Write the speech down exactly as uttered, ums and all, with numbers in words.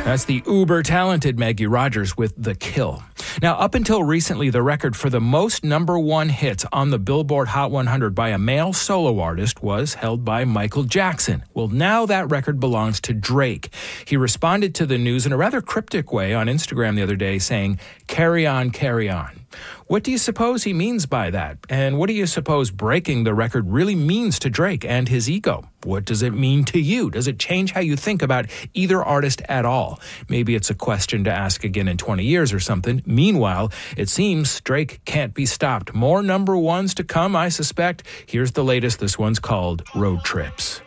That's the uber-talented Maggie Rogers with The Kill. Now, up until recently, the record for the most number one hits on the Billboard Hot one hundred by a male solo artist was held by Michael Jackson. Well, now that record belongs to Drake. He responded to the news in a rather cryptic way on Instagram the other day, saying, "Carry on, carry on." What do you suppose he means by that? And what do you suppose breaking the record really means to Drake and his ego? What does it mean to you? Does it change how you think about either artist at all? Maybe it's a question to ask again in twenty years or something. Meanwhile, it seems Drake can't be stopped. More number ones to come, I suspect. Here's the latest. This one's called Road Trips.